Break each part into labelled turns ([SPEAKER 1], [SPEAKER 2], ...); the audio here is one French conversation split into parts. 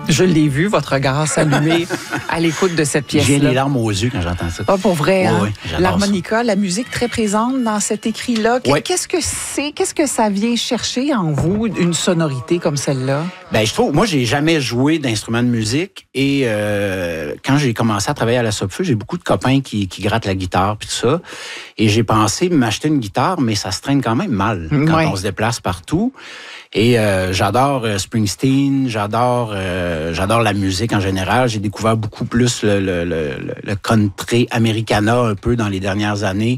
[SPEAKER 1] Je l'ai vu, votre regard s'allumer à l'écoute de cette pièce-là.
[SPEAKER 2] J'ai les larmes aux yeux quand j'entends ça.
[SPEAKER 1] Ah, pour vrai, hein?
[SPEAKER 2] Oui,
[SPEAKER 1] l'harmonica, la musique très présente dans cet écrit-là.
[SPEAKER 2] Oui.
[SPEAKER 1] Qu'est-ce que c'est? Qu'est-ce que ça vient chercher en vous, une sonorité comme celle-là?
[SPEAKER 2] Ben, je trouve, moi, j'ai jamais joué d'instrument de musique et quand j'ai commencé à travailler à la Sopfeu, j'ai beaucoup de copains qui grattent la guitare puis tout ça. Et j'ai pensé m'acheter une guitare, mais ça se traîne quand même mal quand on se déplace partout. Et j'adore Springsteen, j'adore la musique en général. J'ai découvert beaucoup plus le country americana un peu dans les dernières années.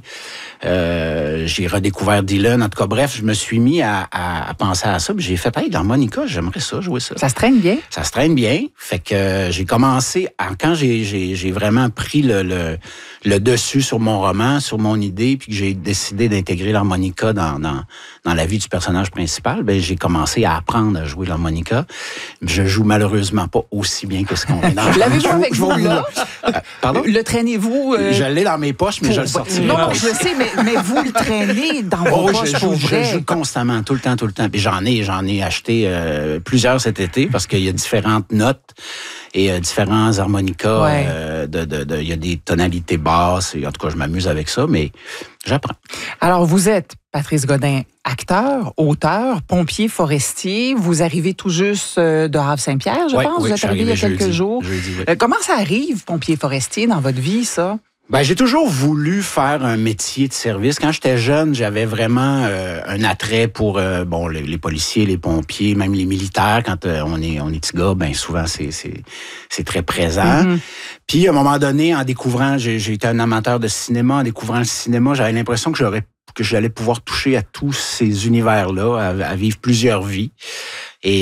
[SPEAKER 2] J'ai redécouvert Dylan. En tout cas, bref, je me suis mis à penser à ça. Puis j'ai fait, hey, l'harmonica, j'aimerais ça, jouer ça.
[SPEAKER 1] Ça se traîne bien?
[SPEAKER 2] Ça se traîne bien. Fait que j'ai commencé, quand j'ai vraiment pris le dessus sur mon roman, sur mon idée, puis que j'ai décidé d'intégrer l'harmonica dans la vie du personnage principal, ben j'ai commencé à apprendre à jouer l'harmonica. Je joue malheureusement pas aussi bien que ce qu'on est dans le
[SPEAKER 1] L'avez-vous avec vous, là?
[SPEAKER 2] Pardon?
[SPEAKER 1] Le traînez-vous?
[SPEAKER 2] Je l'ai dans mes poches, mais je le sortirai.
[SPEAKER 1] Non, je le sais, mais vous le traînez dans vos poches pour vrai.
[SPEAKER 2] Je joue constamment, tout le temps. Puis j'en ai acheté plusieurs cet été parce qu'il y a différentes notes et différents harmonicas.
[SPEAKER 1] Ouais.
[SPEAKER 2] Il y a des tonalités basses. Et en tout cas, je m'amuse avec ça, mais j'apprends.
[SPEAKER 1] Alors, vous êtes Patrice Godin, acteur, auteur, pompier forestier. Vous arrivez tout juste de Havre-Saint-Pierre, je pense. Vous êtes arrivé il y a quelques jours.
[SPEAKER 2] Jeudi, oui.
[SPEAKER 1] Comment ça arrive, pompier forestier, dans votre vie, ça?
[SPEAKER 2] Ben, j'ai toujours voulu faire un métier de service. Quand j'étais jeune, j'avais vraiment un attrait pour les policiers, les pompiers, même les militaires. Quand on est petit gars, ben souvent c'est très présent. Mm-hmm. Puis à un moment donné, en découvrant, j'ai été un amateur de cinéma. En découvrant le cinéma, j'avais l'impression que j'allais pouvoir toucher à tous ces univers-là, à vivre plusieurs vies. Et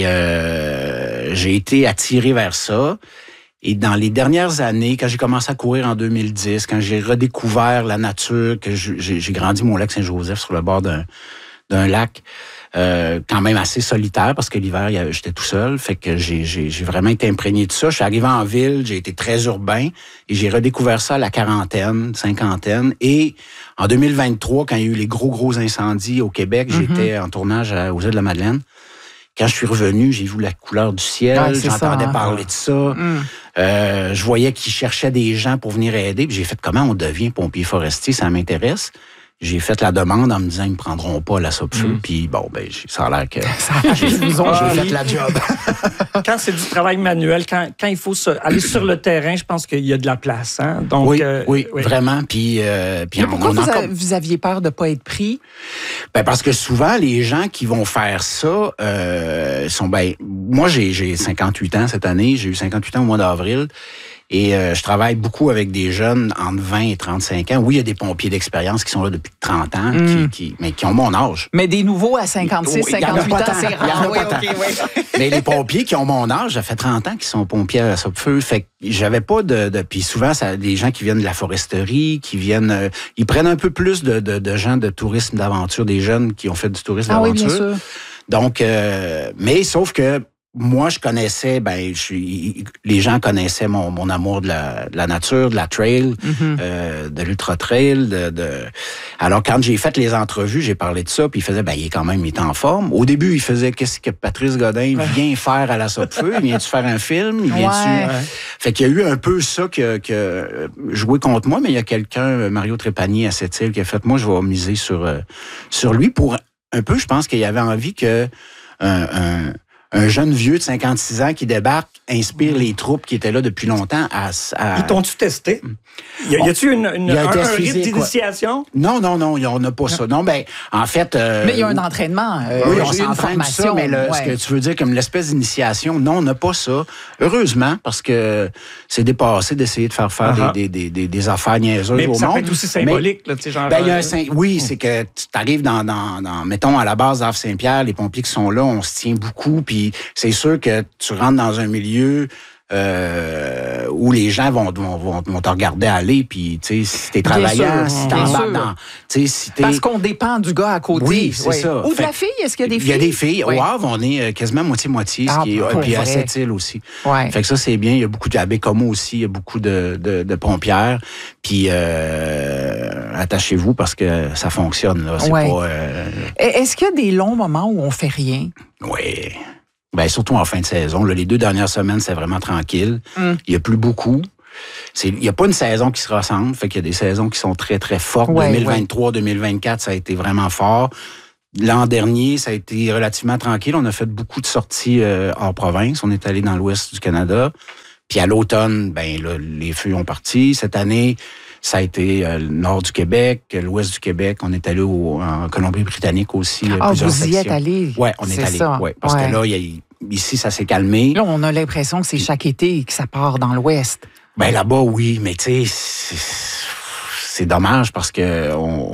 [SPEAKER 2] j'ai été attiré vers ça. Et dans les dernières années, quand j'ai commencé à courir en 2010, quand j'ai redécouvert la nature, que j'ai grandi mon lac Saint-Joseph sur le bord d'un lac quand même assez solitaire parce que l'hiver, j'étais tout seul. Fait que j'ai vraiment été imprégné de ça. Je suis arrivé en ville, j'ai été très urbain et j'ai redécouvert ça à la cinquantaine. Et en 2023, quand il y a eu les gros incendies au Québec, j'étais en tournage aux îles de la Madeleine. Quand je suis revenu, j'ai vu la couleur du ciel, j'entendais parler de ça. Je voyais qu'ils cherchaient des gens pour venir aider. Puis j'ai fait, comment on devient pompier forestier, ça m'intéresse. J'ai fait la demande en me disant, ils me prendront pas à la Sopfeu. Puis bon, ben ça a l'air que j'ai fait la job.
[SPEAKER 3] Quand c'est du travail manuel, quand il faut aller sur le terrain, je pense qu'il y a de la place. Hein? Donc,
[SPEAKER 2] oui, vraiment. Puis
[SPEAKER 1] pourquoi vous aviez peur de pas être pris?
[SPEAKER 2] Ben parce que souvent, les gens qui vont faire ça sont... moi, j'ai 58 ans cette année. J'ai eu 58 ans au mois d'avril. Et je travaille beaucoup avec des jeunes entre 20 et 35 ans. Oui, il y a des pompiers d'expérience qui sont là depuis 30 ans, mais qui ont mon âge.
[SPEAKER 1] Mais des nouveaux à 56, 58 ans, c'est rare.
[SPEAKER 2] Mais les pompiers qui ont mon âge, ça fait 30 ans qu'ils sont pompiers à la Sopfeu. Fait que j'avais pas puis souvent, ça, des gens qui viennent de la foresterie, qui viennent... ils prennent un peu plus de gens de tourisme d'aventure, des jeunes qui ont fait du tourisme d'aventure.
[SPEAKER 1] Oui, bien sûr.
[SPEAKER 2] Donc, mais sauf que moi, je connaissais, les gens connaissaient mon amour de la nature, de la trail, de l'ultra trail. Alors, quand j'ai fait les entrevues, j'ai parlé de ça, puis il faisait, il est en forme. Au début, il faisait, qu'est-ce que Patrice Godin vient faire à la Sopfeu? Viens-tu faire un film? Fait qu'il y a eu un peu ça que joué contre moi, mais il y a quelqu'un, Mario Trépanier à Sept-Îles, qui a fait, moi, je vais miser sur lui pour un peu, je pense qu'il avait envie que un jeune vieux de 56 ans qui débarque inspire les troupes qui étaient là depuis longtemps à...
[SPEAKER 3] Ils t'ont-tu testé? Y a-tu un rite d'initiation?
[SPEAKER 2] Non, on n'a pas ça. Non, en fait...
[SPEAKER 1] mais il y a un entraînement.
[SPEAKER 2] Oui, on s'entraîne tout ça, mais ce que tu veux dire comme l'espèce d'initiation, non, on n'a pas ça. Heureusement, parce que c'est dépassé d'essayer de faire des affaires niaiseuses au monde.
[SPEAKER 3] Mais ça peut être aussi symbolique, là, tu sais, genre...
[SPEAKER 2] oui, c'est que tu arrives dans, mettons, à la base d'Havre-Saint-Pierre, les pompiers qui sont là, on se tient beaucoup, puis c'est sûr que tu rentres dans un milieu où les gens vont te regarder aller, puis tu sais, si t'es travaillant, si t'es si t'es...
[SPEAKER 1] Parce qu'on dépend du gars à côté.
[SPEAKER 2] Oui, c'est ça.
[SPEAKER 1] Ou de la fille, est-ce qu'il y a des filles?
[SPEAKER 2] Il y a des filles. Au Havre, on est quasiment moitié-moitié, puis à Sept-Îles aussi.
[SPEAKER 1] Ouais.
[SPEAKER 2] Fait que ça, c'est bien. Il y a beaucoup à Bécomo aussi, il y a beaucoup de pompières. Puis attachez-vous parce que ça fonctionne, là. C'est pas...
[SPEAKER 1] Est-ce qu'il y a des longs moments où on fait rien?
[SPEAKER 2] Oui. Ben, surtout en fin de saison. Là, les 2 dernières semaines, c'est vraiment tranquille. Il n'y a plus beaucoup. Il n'y a pas une saison qui se ressemble. Fait qu'il y a des saisons qui sont très, très fortes. 2023, 2024, ça a été vraiment fort. L'an dernier, ça a été relativement tranquille. On a fait beaucoup de sorties hors province. On est allé dans l'ouest du Canada. Puis à l'automne, ben là, les feux ont parti. Cette année, ça a été le nord du Québec, l'ouest du Québec. On est allé en Colombie-Britannique aussi.
[SPEAKER 1] Vous y êtes allé?
[SPEAKER 2] Oui, on est allé. Ouais, parce que là, ici, ça s'est calmé.
[SPEAKER 1] Là, on a l'impression que c'est chaque été que ça part dans l'ouest.
[SPEAKER 2] Ben là-bas, oui, mais tu sais, c'est dommage parce que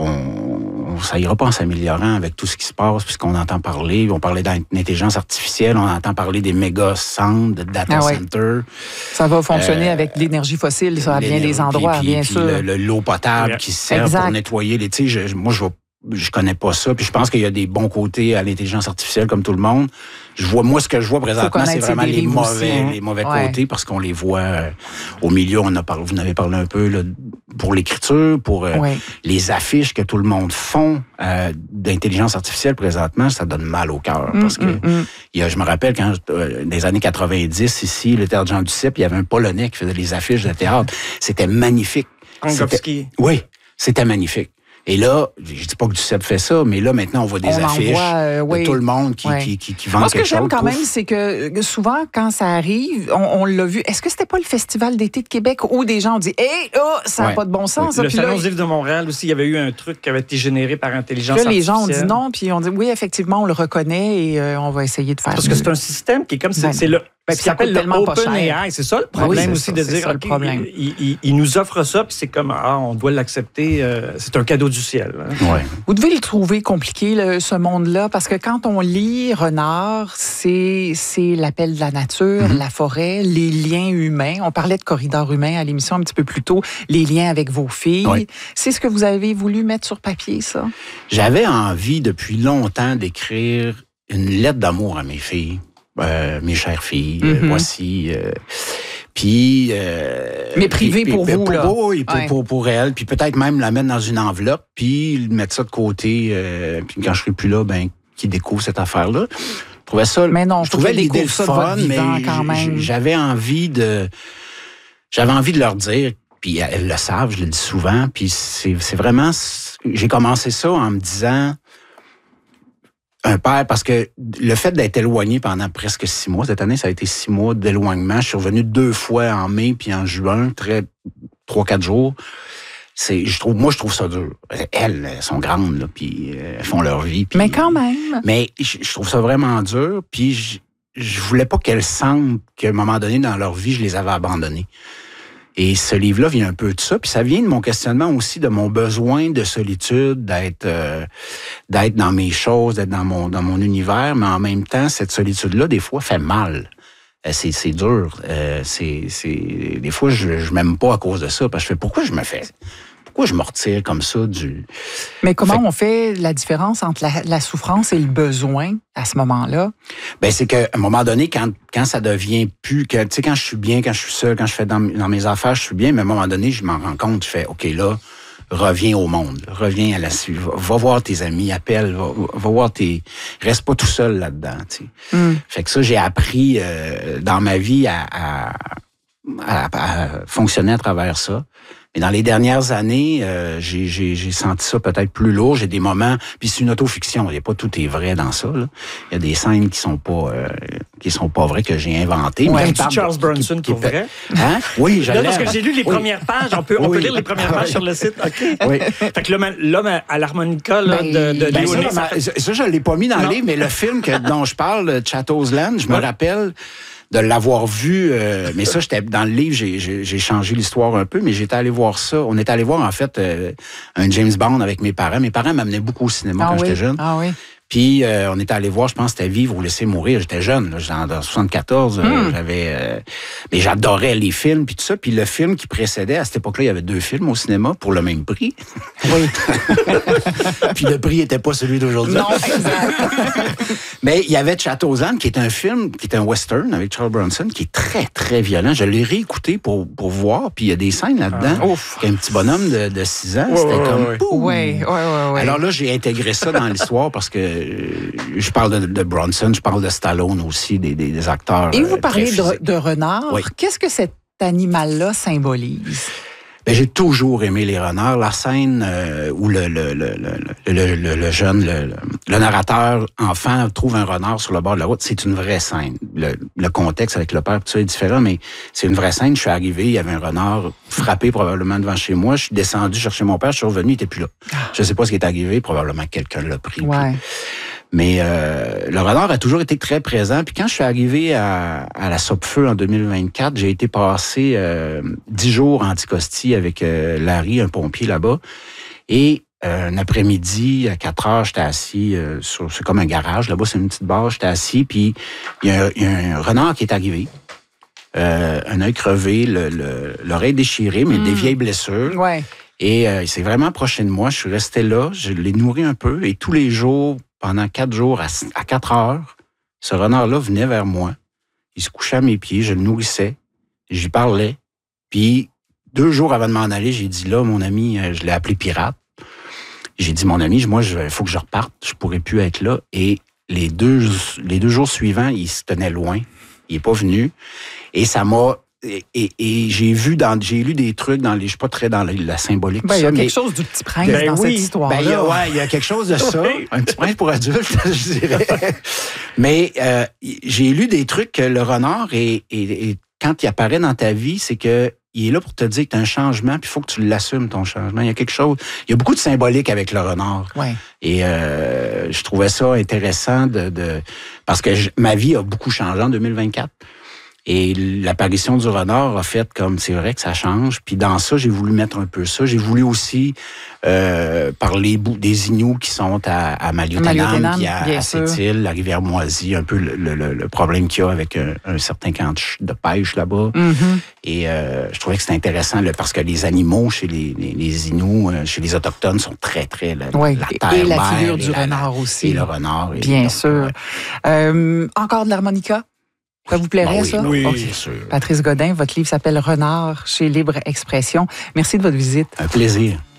[SPEAKER 2] ça ira pas en s'améliorant avec tout ce qui se passe, puisqu'on entend parler, on parlait d'intelligence artificielle, on entend parler des méga centres, de data centers.
[SPEAKER 1] Ça va fonctionner avec l'énergie fossile, ça, à bien des endroits, bien sûr.
[SPEAKER 2] L'eau potable qui sert pour nettoyer les... Tu sais, moi, je connais pas ça, puis je pense qu'il y a des bons côtés à l'intelligence artificielle, comme tout le monde. Ce que je vois présentement, c'est vraiment les mauvais côtés, parce qu'on les voit au milieu. Vous en avez parlé un peu là, pour l'écriture, pour les affiches que tout le monde font d'intelligence artificielle présentement, ça donne mal au cœur. Parce que je me rappelle quand, des années 90, ici, le Théâtre Jean Duceppe, il y avait un Polonais qui faisait les affiches de théâtre. C'était magnifique. Oui, c'était magnifique. Et là, je dis pas que Duceppe fait ça, mais là, maintenant, on voit des affiches de tout le monde qui vend quelque chose.
[SPEAKER 1] Moi, ce que j'aime quand même, c'est que souvent, quand ça arrive, on l'a vu. Est-ce que c'était pas le Festival d'été de Québec où des gens ont dit « Hey, ça n'a pas de bon sens. »
[SPEAKER 3] Le Salon du livre de Montréal aussi, il y avait eu un truc qui avait été généré par intelligence artificielle.
[SPEAKER 1] Les gens ont dit non, puis on dit « Oui, effectivement, on le reconnaît et on va essayer de faire
[SPEAKER 3] Parce que c'est un système qui est comme... C'est le... Ce qui s'appelle le OpenAI, c'est ça le problème aussi de dire, il nous offre ça, puis c'est comme, on doit l'accepter, c'est un cadeau du ciel.
[SPEAKER 2] Ouais.
[SPEAKER 1] Vous devez le trouver compliqué, ce monde-là, parce que quand on lit Renard, c'est l'appel de la nature, la forêt, les liens humains. On parlait de corridor humain à l'émission un petit peu plus tôt, les liens avec vos filles. Oui. C'est ce que vous avez voulu mettre sur papier, ça?
[SPEAKER 2] J'avais envie depuis longtemps d'écrire une lettre d'amour à mes filles. Mes chères filles, voici. Puis...
[SPEAKER 1] mais privé pour vous, là.
[SPEAKER 2] Oui, pour elle. Puis peut-être même la mettre dans une enveloppe, puis mettre ça de côté. Puis quand je serai plus là, qu'ils découvrent cette affaire-là. Je trouvais ça...
[SPEAKER 1] Mais non,
[SPEAKER 2] je trouvais l'idée le fun, mais
[SPEAKER 1] quand même.
[SPEAKER 2] j'avais envie de leur dire, puis elles le savent, je le dis souvent, puis c'est vraiment... J'ai commencé ça en me disant... Un père, parce que le fait d'être éloigné pendant presque 6 mois, cette année, ça a été 6 mois d'éloignement. Je suis revenu 2 fois en mai puis en juin, 3-4 jours. Je trouve ça dur. Elles sont grandes, là, puis elles font leur vie. Puis,
[SPEAKER 1] mais quand même.
[SPEAKER 2] Mais je trouve ça vraiment dur, puis je voulais pas qu'elles sentent qu'à un moment donné dans leur vie, je les avais abandonnées. Et ce livre-là vient un peu de ça, puis ça vient de mon questionnement aussi, de mon besoin de solitude, d'être dans mes choses, d'être dans mon univers, mais en même temps, cette solitude-là, des fois, fait mal. C'est dur. Des fois, je m'aime pas à cause de ça, parce que je fais, pourquoi je me retire comme ça du...
[SPEAKER 1] Mais comment on fait la différence entre la souffrance et le besoin à ce moment-là?
[SPEAKER 2] Ben c'est qu'à un moment donné, quand ça devient plus... Tu sais, quand je suis bien, quand je suis seul, quand je fais dans mes affaires, je suis bien, mais à un moment donné, je m'en rends compte, je fais, OK, là, reviens au monde, reviens à la suite, va voir tes amis, appelle, va voir reste pas tout seul là-dedans, tu sais. Fait que ça, j'ai appris dans ma vie à fonctionner à travers ça. Mais dans les dernières années, j'ai senti ça peut-être plus lourd. J'ai des moments, puis c'est une autofiction. Il y a pas tout est vrai dans ça. Là. Il y a des scènes qui sont pas vraies que j'ai inventées.
[SPEAKER 3] Ouais, Charles Bronson pour vrai.
[SPEAKER 2] Hein? Oui,
[SPEAKER 3] j'allais. Parce que j'ai lu les premières pages. On peut lire les premières pages sur le site. Ok. Oui. Fait que l'homme à l'harmonica là, de Léonie.
[SPEAKER 2] Ça, je l'ai pas mis dans le livre, mais le film dont je parle, Chatto's Land, je me rappelle de l'avoir vu, mais ça, j'étais dans le livre, j'ai changé l'histoire un peu, mais j'étais allé voir ça. On est allé voir, en fait, un James Bond avec mes parents. Mes parents m'amenaient beaucoup au cinéma quand j'étais jeune.
[SPEAKER 1] Ah oui.
[SPEAKER 2] Puis, on était allé voir, je pense, c'était Vivre ou laisser mourir. J'étais jeune, là, en 74. Mais j'adorais les films, puis tout ça. Puis le film qui précédait, à cette époque-là, il y avait 2 films au cinéma pour le même prix.
[SPEAKER 1] Oui.
[SPEAKER 2] Puis le prix n'était pas celui d'aujourd'hui.
[SPEAKER 1] Non, exact.
[SPEAKER 2] Mais il y avait Chatto's Land, qui est un film, qui est un western avec Charles Bronson, qui est très, très violent. Je l'ai réécouté pour voir, puis il y a des scènes là-dedans. Un petit bonhomme de 6 ans, c'était comme...
[SPEAKER 1] Oui.
[SPEAKER 2] Alors là, j'ai intégré ça dans l'histoire parce que je parle de Bronson, je parle de Stallone aussi, des acteurs.
[SPEAKER 1] Et vous parlez de renard. Oui. Qu'est-ce que cet animal-là symbolise?
[SPEAKER 2] Ben, j'ai toujours aimé les renards. La scène où le jeune, le narrateur enfant trouve un renard sur le bord de la route, c'est une vraie scène. Le contexte avec le père, tout ça est différent, mais c'est une vraie scène. Je suis arrivé, il y avait un renard frappé probablement devant chez moi. Je suis descendu chercher mon père, je suis revenu, il était plus là. Je sais pas ce qui est arrivé, probablement quelqu'un l'a pris.
[SPEAKER 1] Ouais.
[SPEAKER 2] Mais le renard a toujours été très présent. Puis quand je suis arrivé à la Sopfeu en 2024, j'ai été passer 10 jours en Anticosti avec Larry, un pompier là-bas. Et un après-midi, à 4 heures, j'étais assis c'est comme un garage. Là-bas, c'est une petite barre. J'étais assis, puis il y a un renard qui est arrivé. Un œil crevé, l'oreille déchirée, mais des vieilles blessures.
[SPEAKER 1] Ouais.
[SPEAKER 2] Et il s'est vraiment approché de moi. Je suis resté là. Je l'ai nourri un peu. Et tous les jours, pendant 4 jours, à 4 heures, ce renard-là venait vers moi. Il se couchait à mes pieds, je le nourrissais, j'y parlais. Puis, 2 jours avant de m'en aller, j'ai dit, là, mon ami, je l'ai appelé pirate. J'ai dit, mon ami, moi, il faut que je reparte, je pourrais plus être là. Et les deux jours suivants, il se tenait loin. Il est pas venu. Et ça m'a... Et j'ai lu des trucs je suis pas très dans la symbolique.
[SPEAKER 1] Il y a quelque chose du Petit Prince dans cette histoire-là.
[SPEAKER 2] Il y a quelque chose de ça. Un Petit Prince pour adultes, je dirais. Mais j'ai lu des trucs que le renard, et quand il apparaît dans ta vie, c'est que il est là pour te dire que tu as un changement, puis il faut que tu l'assumes, ton changement. Il y a quelque chose... Il y a beaucoup de symbolique avec le renard.
[SPEAKER 1] Ouais.
[SPEAKER 2] Et je trouvais ça intéressant parce que ma vie a beaucoup changé en 2024. Et l'apparition du renard a fait comme, c'est vrai que ça change. Puis dans ça, j'ai voulu mettre un peu ça. J'ai voulu aussi parler des Inuits qui sont à Maliotenam, puis à Sept-Îles, la rivière Moisie, un peu le problème qu'il y a avec un certain camp de pêche là-bas.
[SPEAKER 1] Mm-hmm.
[SPEAKER 2] Et je trouvais que c'était intéressant parce que les animaux chez les Inuits, chez les Autochtones, sont très, très... La terre,
[SPEAKER 1] et la figure du renard aussi.
[SPEAKER 2] Et le renard.
[SPEAKER 1] Bien sûr. Encore de l'harmonica? Ça vous plairait, ça?
[SPEAKER 2] Oui, bien sûr.
[SPEAKER 1] Patrice Godin, votre livre s'appelle Renard chez Libre Expression. Merci de votre visite.
[SPEAKER 2] Un plaisir.